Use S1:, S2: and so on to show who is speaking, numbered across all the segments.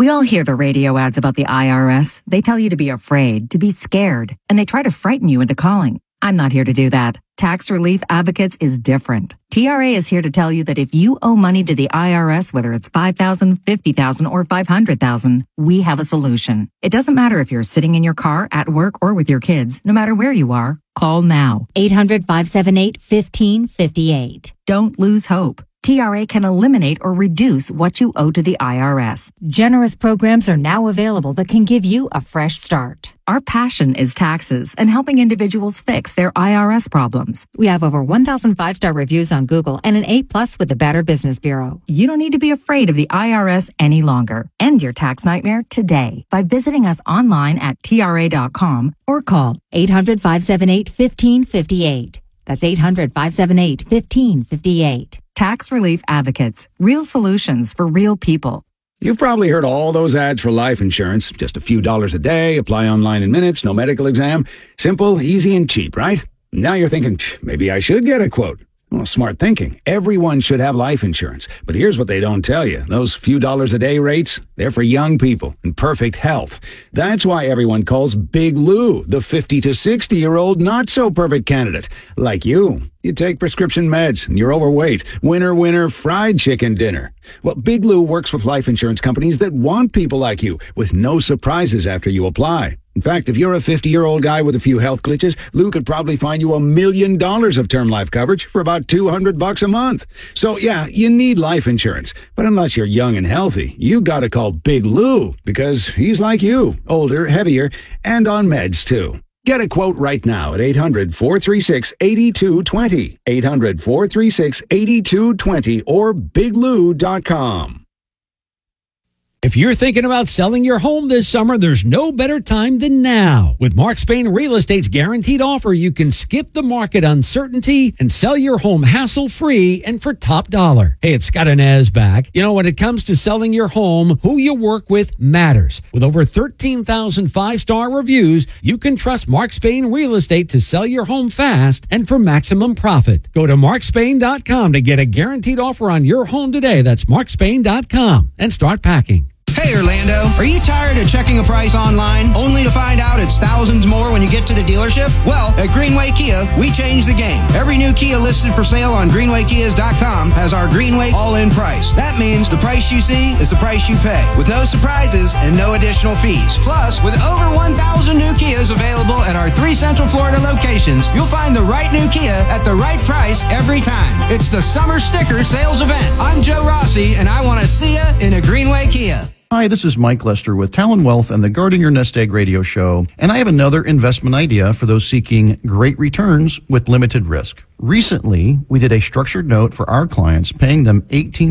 S1: We all hear the radio ads about the IRS. They tell you to be afraid, to be scared, and they try to frighten you into calling. I'm not here to do that. Tax Relief Advocates is different. TRA is here to tell you that if you owe money to the IRS, whether it's $5,000, $50,000, or $500,000, we have a solution. It doesn't matter if you're sitting in your car, at work, or with your kids. No matter where you are, call now.
S2: 800-578-1558.
S1: Don't lose hope. TRA can eliminate or reduce what you owe to the IRS.
S2: Generous programs are now available that can give you a fresh start.
S1: Our passion is taxes and helping individuals fix their IRS problems.
S2: We have over 1,000 5-star reviews on Google and an A+ with the Better Business Bureau.
S1: You don't need to be afraid of the IRS any longer. End your tax nightmare today by visiting us online at TRA.com or call
S2: 800-578-1558. That's 800-578-1558.
S1: Tax Relief Advocates. Real solutions for real people.
S3: You've probably heard all those ads for life insurance. Just a few dollars a day, apply online in minutes, no medical exam. Simple, easy, and cheap, right? Now you're thinking, maybe I should get a quote. Well, smart thinking. Everyone should have life insurance. But here's what they don't tell you. Those few dollars a day rates, they're for young people in perfect health. That's why everyone calls Big Lou the 50 to 60-year-old not-so-perfect candidate. Like you. You take prescription meds and you're overweight. Winner, fried chicken dinner. Well, Big Lou works with life insurance companies that want people like you with no surprises after you apply. In fact, if you're a 50-year-old guy with a few health glitches, Lou could probably find you $1 million of term life coverage for about $200 a month. So yeah, you need life insurance. But unless you're young and healthy, you gotta call Big Lou because he's like you, older, heavier, and on meds too. Get a quote right now at 800-436-8220, 800-436-8220, or biglou.com.
S4: If you're thinking about selling your home this summer, there's no better time than now. With Mark Spain Real Estate's guaranteed offer, you can skip the market uncertainty and sell your home hassle-free and for top dollar. Hey, it's Scott Inez back. You know, when it comes to selling your home, who you work with matters. With over 13,000 5-star reviews, you can trust Mark Spain Real Estate to sell your home fast and for maximum profit. Go to markspain.com to get a guaranteed offer on your home today. That's markspain.com and start packing.
S5: Hey Orlando, are you tired of checking a price online only to find out it's thousands more when you get to the dealership? Well, at Greenway Kia, we changed the game. Every new Kia listed for sale on greenwaykias.com has our Greenway all-in price. That means the price you see is the price you pay, with no surprises and no additional fees. Plus, with over 1,000 new Kias available at our 3 Central Florida locations, you'll find the right new Kia at the right price every time. It's the Summer Sticker Sales Event. I'm Joe Rossi, and I want to see you in a Greenway Kia.
S6: Hi, this is Mike Lester with Talon Wealth and the Guarding Your Nest Egg radio show, and I have another investment idea for those seeking great returns with limited risk. Recently, we did a structured note for our clients, paying them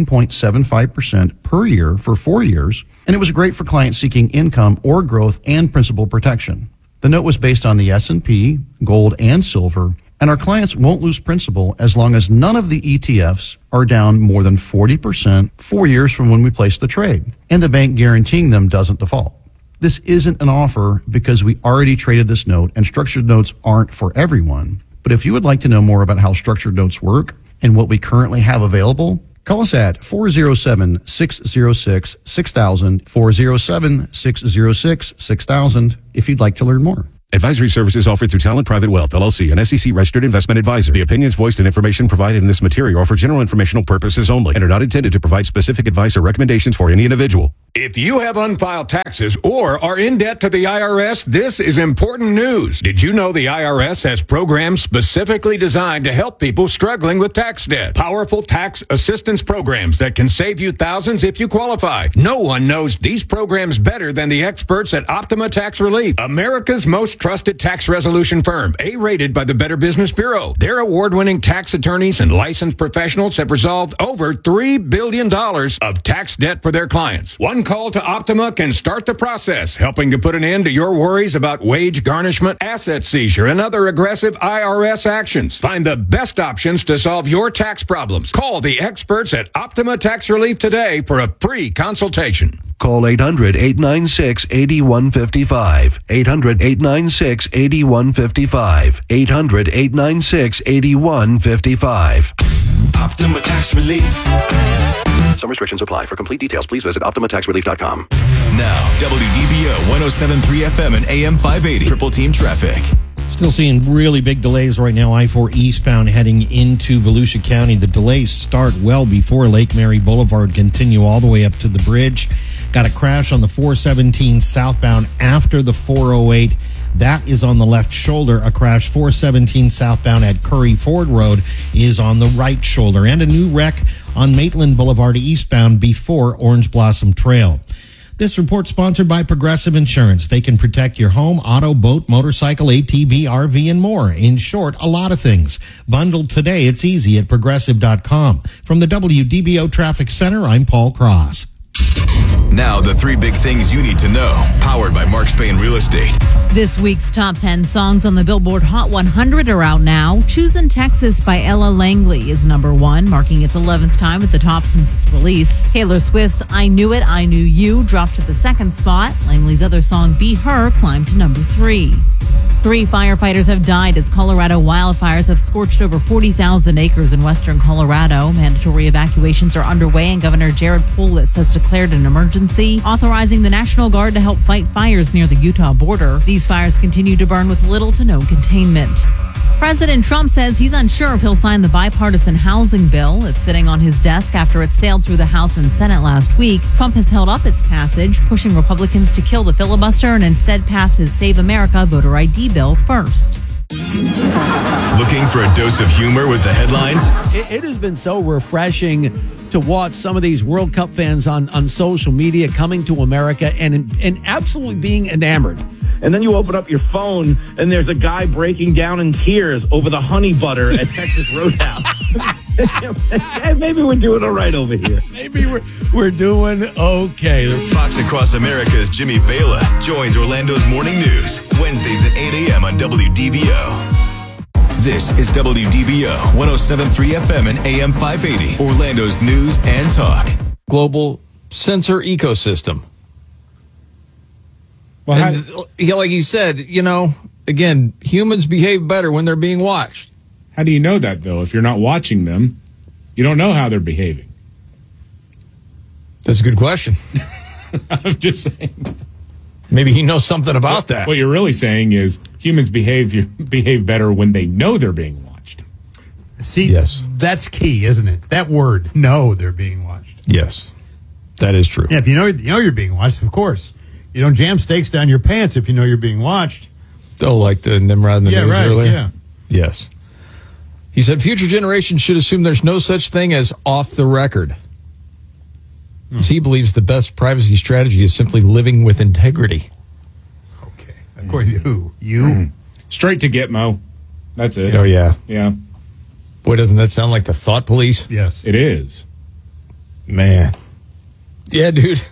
S6: 18.75% per year for 4 years, and it was great for clients seeking income or growth and principal protection. The note was based on the S&P, gold, and silver, and our clients won't lose principal as long as none of the ETFs are down more than 40% 4 years from when we placed the trade, and the bank guaranteeing them doesn't default. This isn't an offer because we already traded this note, and structured notes aren't for everyone. But if you would like to know more about how structured notes work and what we currently have available, call us at 407-606-6000, 407-606-6000 if you'd like to learn more.
S7: Advisory services offered through Talent Private Wealth, LLC, an SEC-registered investment advisor. The opinions voiced and information provided in this material are for general informational purposes only and are not intended to provide specific advice or recommendations for any individual.
S8: If you have unfiled taxes or are in debt to the IRS, this is important news. Did you know the IRS has programs specifically designed to help people struggling with tax debt? Powerful tax assistance programs that can save you thousands if you qualify. No one knows these programs better than the experts at Optima Tax Relief, America's most trusted tax resolution firm, A-rated by the Better Business Bureau. Their award-winning tax attorneys and licensed professionals have resolved over $3 billion of tax debt for their clients. One call to Optima can start the process, helping to put an end to your worries about wage garnishment, asset seizure, and other aggressive IRS actions. Find the best options to solve your tax problems. Call the experts at Optima Tax Relief today for a free consultation.
S9: Call 800-896-8155. 800-896-8155. 800-896-8155.
S10: Optima Tax Relief.
S7: Some restrictions apply. For complete details, please visit OptimaTaxRelief.com.
S9: Now, WDBO 107.3 FM and AM 580. Triple Team Traffic.
S10: Still seeing really big delays right now. I-4 eastbound heading into Volusia County. The delays start well before Lake Mary Boulevard, continue all the way up to the bridge. Got a crash on the 417 southbound after the 408. That is on the left shoulder. A crash 417 southbound at Curry Ford Road is on the right shoulder. And a new wreck on Maitland Boulevard eastbound before Orange Blossom Trail. This report sponsored by Progressive Insurance. They can protect your home, auto, boat, motorcycle, ATV, RV, and more. In short, a lot of things. Bundled today. It's easy at Progressive.com. From the WDBO Traffic Center, I'm Paul Cross.
S9: Now, the 3 big things you need to know. Powered by Mark Spain Real Estate.
S11: This week's top 10 songs on the Billboard Hot 100 are out now. Choosing Texas by Ella Langley is number 1, marking its 11th time at the top since its release. Taylor Swift's I Knew It, I Knew You dropped to the 2nd spot. Langley's other song, Be Her, climbed to number 3. 3 firefighters have died as Colorado wildfires have scorched over 40,000 acres in western Colorado. Mandatory evacuations are underway, and Governor Jared Polis has declared an emergency, authorizing the National Guard to help fight fires near the Utah border. These fires continue to burn with little to no containment. President Trump says he's unsure if he'll sign the bipartisan housing bill. It's sitting on his desk after it sailed through the House and Senate last week. Trump has held up its passage, pushing Republicans to kill the filibuster and instead pass his Save America voter ID bill first.
S9: Looking for a dose of humor with the headlines?
S4: It has been so refreshing to watch some of these World Cup fans on social media coming to America and absolutely being enamored.
S12: And then you open up your phone, and there's a guy breaking down in tears over the honey butter at Texas Roadhouse. Maybe we're doing all right over here.
S4: Maybe we're doing okay.
S9: Fox Across America's Jimmy Fallon joins Orlando's Morning News, Wednesdays at 8 a.m. on WDBO. This is WDBO 107.3 FM and AM 580, Orlando's news and talk.
S13: Global sensor ecosystem.
S14: Well,
S13: and, like he said, again, humans behave better when they're being watched.
S14: How do you know that, though? If you're not watching them, you don't know how they're behaving.
S13: That's a good question.
S14: I'm just saying.
S13: Maybe he knows something about that.
S14: What you're really saying is humans behave better when they know they're being watched.
S15: See, yes. That's key, isn't it? That word, know they're being watched.
S13: Yes, that is true.
S15: Yeah, if you know you're being watched, of course. You don't jam steaks down your pants if you know you're being watched.
S13: Oh, like the Nimrod in the news earlier?
S15: Yeah.
S13: Yes. He said future generations should assume there's no such thing as off the record. As he believes the best privacy strategy is simply living with integrity.
S15: Okay. According to who? You?
S14: Straight to Gitmo. That's it.
S13: Oh, yeah.
S14: Yeah.
S13: Boy, doesn't that sound like the thought police?
S15: Yes.
S14: It is.
S13: Man. Yeah, dude.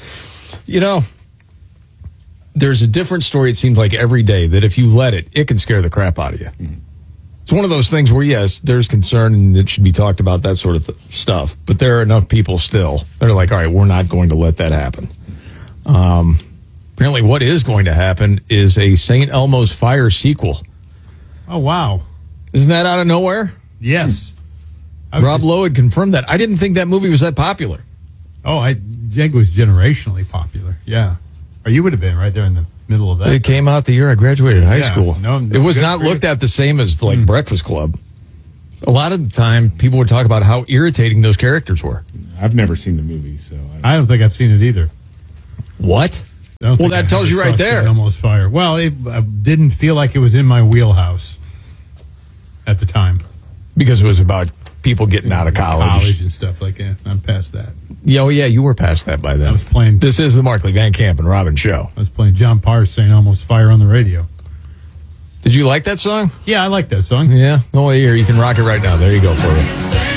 S13: There's a different story, it seems like, every day that if you let it can scare the crap out of you. Mm-hmm. It's one of those things where, yes, there's concern and it should be talked about, that sort of stuff. But there are enough people still. They're like, all right, we're not going to let that happen. Apparently what is going to happen is a St. Elmo's Fire sequel.
S15: Oh, wow.
S13: Isn't that out of nowhere?
S15: Yes.
S13: Rob Lowe had confirmed that. I didn't think that movie was that popular.
S15: Oh, I think it was generationally popular. Yeah. Or you would have been right there in the middle of that.
S13: It came out the year I graduated high school.
S15: No,
S13: it was not looked at the same as like Breakfast Club. A lot of the time, people would talk about how irritating those characters were.
S14: I've never seen the movie, so
S15: I don't think I've seen it either.
S13: What? Well, that tells you right there.
S15: Almost Fire. Well, it didn't feel like it was in my wheelhouse at the time
S13: because it was about people getting out of college
S15: and stuff like that. I'm past that.
S13: Yeah, oh yeah, you were past that by then.
S15: I was playing.
S13: This is the Markley, Van Camp, and Robin show.
S15: I was playing John Parr's St. Elmo's Fire on the radio.
S13: Did you like that song?
S15: Yeah, I like that song.
S13: Yeah? Oh, here, you can rock it right now. There you go for it.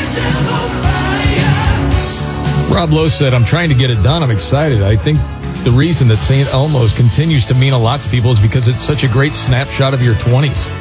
S13: Rob Lowe said, I'm trying to get it done. I'm excited. I think the reason that St. Elmo's continues to mean a lot to people is because it's such a great snapshot of your 20s.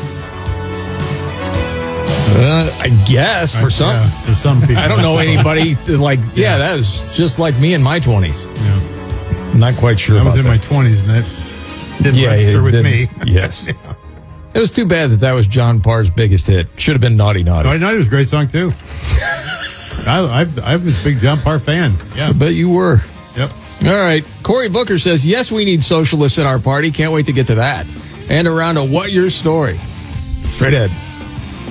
S13: I guess for some people. I don't know anybody like, that was just like me in my 20s.
S15: Yeah.
S13: I'm not quite sure.
S15: I was in my 20s and that didn't register with me.
S13: Yes. It was too bad that was John Parr's biggest hit. Should have been Naughty Naughty.
S15: Naughty Naughty was a great song too. I was a big John Parr fan. Yeah.
S13: I bet you were.
S15: Yep.
S13: All right. Cory Booker says, yes, we need socialists in our party. Can't wait to get to that. And around to What Your Story. Straight ahead.